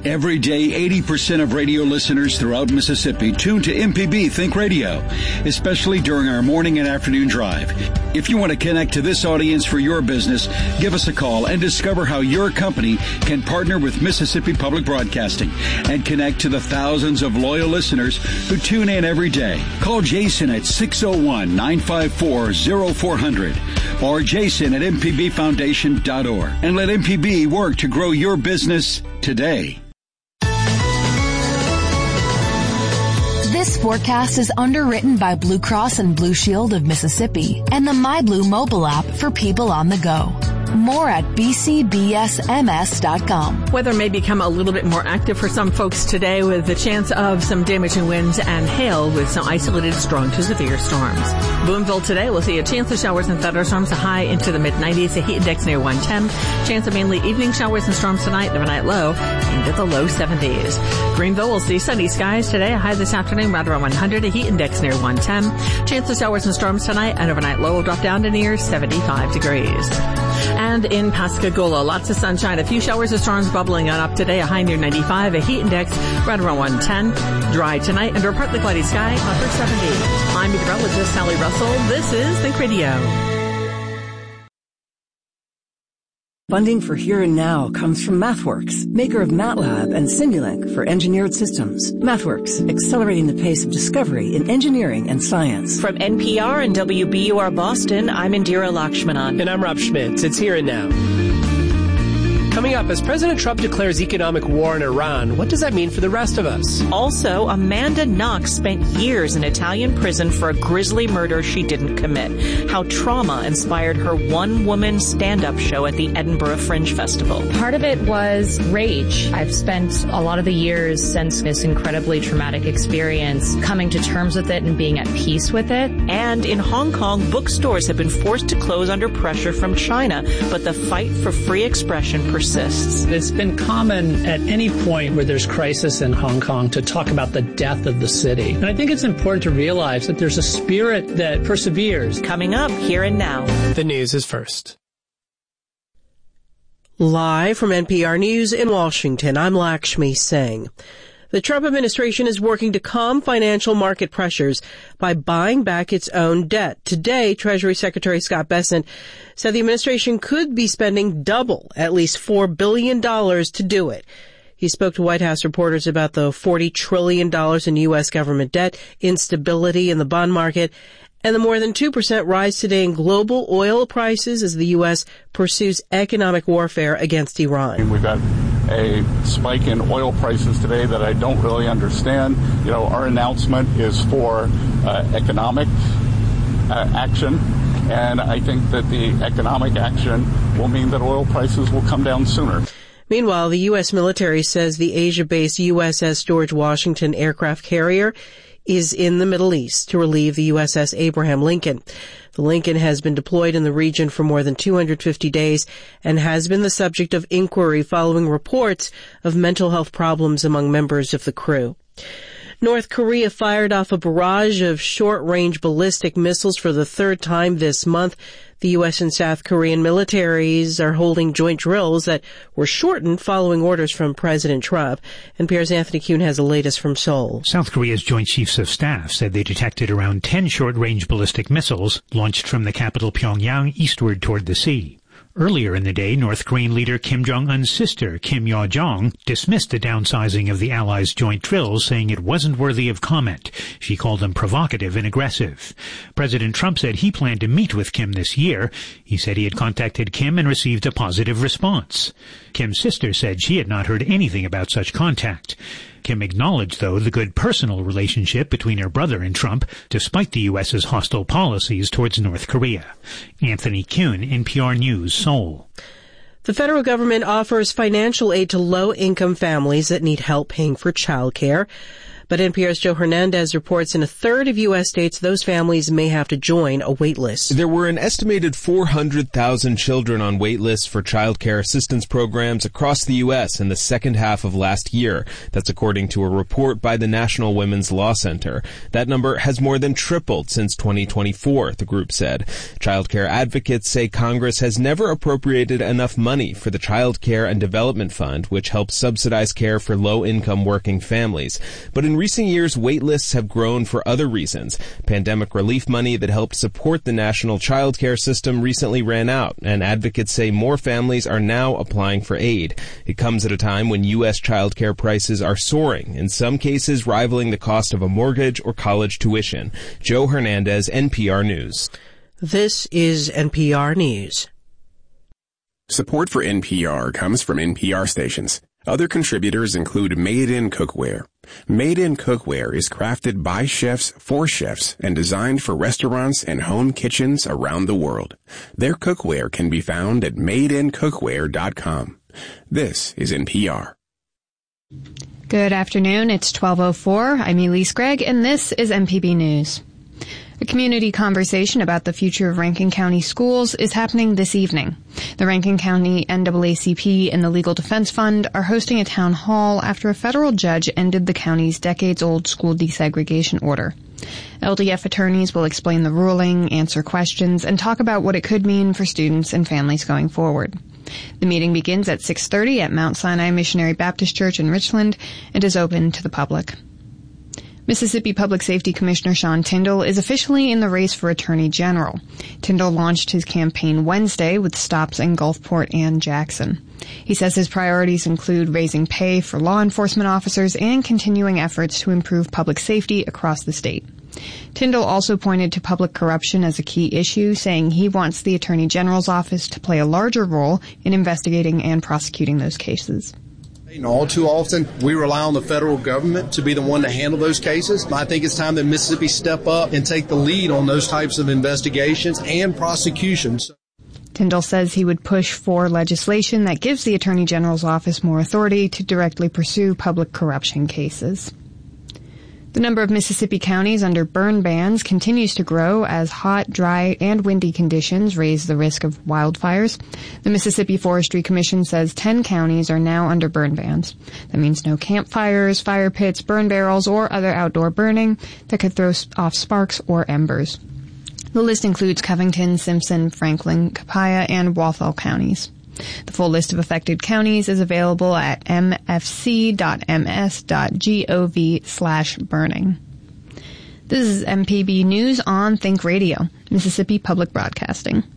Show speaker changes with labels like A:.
A: Every day, 80% of radio listeners throughout Mississippi tune to MPB Think Radio, especially during our morning and afternoon drive. If you want to connect to this audience for your business, give us a call and discover how your company can partner with Mississippi Public Broadcasting and connect to the thousands of loyal listeners who tune in every day. Call Jason at 601-954-0400 or jason at mpbfoundation.org and let MPB work to grow your business today.
B: This forecast is underwritten by Blue Cross and Blue Shield of Mississippi and the MyBlue mobile app for people on the go. More at bcbsms.com.
C: Weather may become a little bit more active for some folks today with the chance of some damaging winds and hail with some isolated strong to severe storms. Boonville today will see a chance of showers and thunderstorms, a high into the mid-90s, a heat index near 110. Chance of mainly evening showers and storms tonight, the overnight low into the low 70s. Greenville will see sunny skies today, a high this afternoon right around 100, a heat index near 110. Chance of showers and storms tonight, an overnight low will drop down to near 75 degrees. And in Pascagoula, lots of sunshine, a few showers and storms bubbling on up today, a high near 95, a heat index right around 110. Dry tonight under a partly cloudy sky, upper 70. I'm meteorologist Sally Russell. This is Think Radio.
D: Funding for Here and Now comes from MathWorks, maker of MATLAB and Simulink for engineered systems. MathWorks, accelerating the pace of discovery in engineering and science.
E: From NPR and WBUR Boston, I'm Indira Lakshmanan.
F: And I'm Rob Schmitz. It's Here and Now. Coming up, as President Trump declares economic war in Iran, what does that mean for the rest of us?
E: Also, Amanda Knox spent years in Italian prison for a grisly murder she didn't commit. How trauma inspired her one-woman stand-up show at the Edinburgh Fringe Festival.
G: Part of it was rage. I've spent a lot of the years since this incredibly traumatic experience coming to terms with it and being at peace with it.
E: And in Hong Kong, bookstores have been forced to close under pressure from China, but the fight for free expression persists.
H: It's been common at any point where there's crisis in Hong Kong to talk about the death of the city. And I think it's important to realize that there's a spirit that perseveres.
E: Coming up, Here and Now.
F: The news is first.
I: Live from NPR News in Washington, I'm Lakshmi Singh. The Trump administration is working to calm financial market pressures by buying back its own debt. Today, Treasury Secretary Scott Bessent said the administration could be spending double, at least $4 billion to do it. He spoke to White House reporters about the $40 trillion in U.S. government debt, instability in the bond market, and the more than 2% rise today in global oil prices as the U.S. pursues economic warfare against Iran.
J: We've got a spike in oil prices today that I don't really understand. You know, our announcement is for economic action, and I think that the economic action will mean that oil prices will come down sooner.
I: Meanwhile, the U.S. military says the Asia-based USS George Washington aircraft carrier is in the Middle East to relieve the USS Abraham Lincoln. The Lincoln has been deployed in the region for more than 250 days and has been the subject of inquiry following reports of mental health problems among members of the crew. North Korea fired off a barrage of short-range ballistic missiles for the third time this month. The U.S. and South Korean militaries are holding joint drills that were shortened following orders from President Trump. NPR's Anthony Kuhn has the latest from Seoul.
K: South Korea's Joint Chiefs of Staff said they detected around 10 short-range ballistic missiles launched from the capital Pyongyang eastward toward the sea. Earlier in the day, North Korean leader Kim Jong-un's sister, Kim Yo-jong, dismissed the downsizing of the Allies' joint drills, saying it wasn't worthy of comment. She called them provocative and aggressive. President Trump said he planned to meet with Kim this year. He said he had contacted Kim and received a positive response. Kim's sister said she had not heard anything about such contact. Kim acknowledged, though, the good personal relationship between her brother and Trump, despite the U.S.'s hostile policies towards North Korea. Anthony Kuhn, NPR News, Seoul.
I: The federal government offers financial aid to low-income families that need help paying for childcare. But NPR's Joe Hernandez reports in a third of U.S. states, those families may have to join a wait list.
L: There were an estimated 400,000 children on wait lists for child care assistance programs across the U.S. in the second half of last year. That's according to a report by the National Women's Law Center. That number has more than tripled since 2024, the group said. Child care advocates say Congress has never appropriated enough money for the Child Care and Development Fund, which helps subsidize care for low-income working families. But in recent years, wait lists have grown for other reasons. Pandemic relief money that helped support the national child care system recently ran out, and advocates say more families are now applying for aid. It comes at a time when U.S. child care prices are soaring, in some cases rivaling the cost of a mortgage or college tuition. Joe Hernandez, NPR News.
I: This is NPR News.
M: Support for NPR comes from NPR stations. Other contributors include Made in Cookware. Made in Cookware is crafted by chefs for chefs and designed for restaurants and home kitchens around the world. Their cookware can be found at madeincookware.com. This is NPR.
N: Good afternoon. It's 12:04. I'm Elise Gregg, and this is MPB News. A community conversation about the future of Rankin County schools is happening this evening. The Rankin County NAACP and the Legal Defense Fund are hosting a town hall after a federal judge ended the county's decades-old school desegregation order. LDF attorneys will explain the ruling, answer questions, and talk about what it could mean for students and families going forward. The meeting begins at 6:30 at Mount Sinai Missionary Baptist Church in Richland and is open to the public. Mississippi Public Safety Commissioner Sean Tindell is officially in the race for Attorney General. Tindell launched his campaign Wednesday with stops in Gulfport and Jackson. He says his priorities include raising pay for law enforcement officers and continuing efforts to improve public safety across the state. Tindell also pointed to public corruption as a key issue, saying he wants the Attorney General's office to play a larger role in investigating and prosecuting those cases.
O: All too often, we rely on the federal government to be the one to handle those cases. I think it's time that Mississippi step up and take the lead on those types of investigations and prosecutions.
N: Tindell says he would push for legislation that gives the Attorney General's office more authority to directly pursue public corruption cases. The number of Mississippi counties under burn bans continues to grow as hot, dry, and windy conditions raise the risk of wildfires. The Mississippi Forestry Commission says 10 counties are now under burn bans. That means no campfires, fire pits, burn barrels, or other outdoor burning that could throw off sparks or embers. The list includes Covington, Simpson, Franklin, Copiah, and Walthall counties. The full list of affected counties is available at mfc.ms.gov/burning. This is MPB News on Think Radio, Mississippi Public Broadcasting.